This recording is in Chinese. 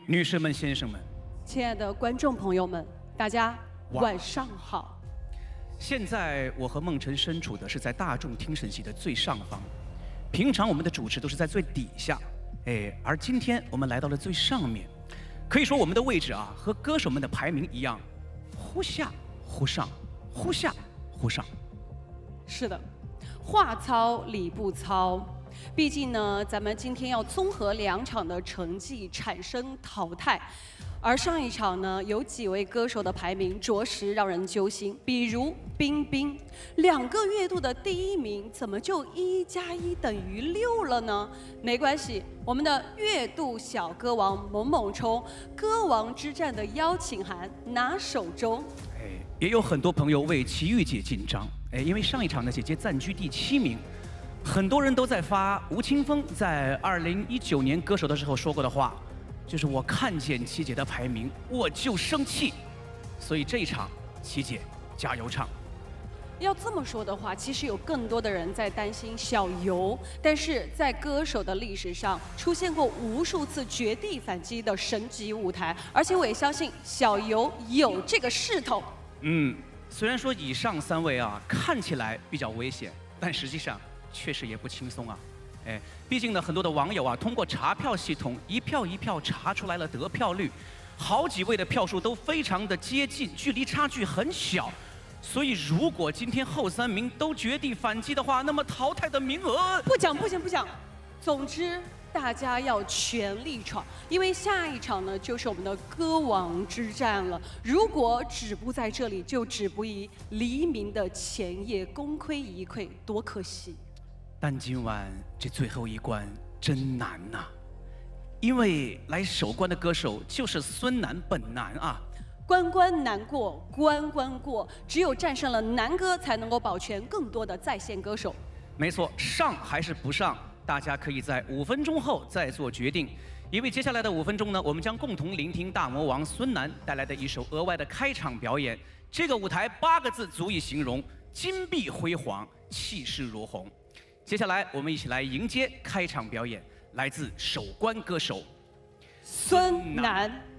女士们、先生们， 亲爱的观众朋友们，大家晚上好。 现在我和孟辰身处的是在大众听审席的最上方，平常我们的主持都是在最底下，而今天我们来到了最上面，可以说我们的位置啊，和歌手们的排名一样，忽下忽上，忽下忽上。 是的，话糙理不糙。毕竟呢，咱们今天要综合2场的成绩产生淘汰，而上一场呢，有几位歌手的排名着实让人揪心，比如冰冰，2个月度的第1名，怎么就1+1等于6了呢？没关系，我们的月度小歌王猛猛冲，歌王之战的邀请函拿手中。 也有很多朋友为齐豫姐紧张，因为上一场呢，姐姐暂居第7名。很多人都在发吴青峰在2019年歌手的时候说过的话，就是我看见齐姐的排名我就生气，所以这一场齐姐加油唱。 要这么说的话，其实有更多的人在担心小游，但是在歌手的历史上出现过无数次绝地反击的神级舞台，而且我也相信小游有这个势头。 虽然说以上3位啊看起来比较危险，但实际上确实也不轻松啊，毕竟呢，很多的网友啊，通过查票系统一票一票查出来了得票率，好几位的票数都非常的接近，距离差距很小，所以如果今天后3名都绝地反击的话，那么淘汰的名额不讲，总之大家要全力闯，因为下一场呢就是我们的歌王之战了。如果止步在这里，就止步于黎明的前夜，功亏一篑，多可惜。 但今晚这最后一关真难呐，因为来守关的歌手就是孙楠本楠啊。 关关难过关关过，只有战胜了南哥，才能够保全更多的在线歌手。 没错，上还是不上，大家可以在5分钟后再做决定。因为接下来的5分钟呢，我们将共同聆听大魔王孙楠带来的一首额外的开场表演。这个舞台8个字足以形容：金碧辉煌，气势如虹。接下来，我们一起来迎接开场表演，来自守关歌手孙楠。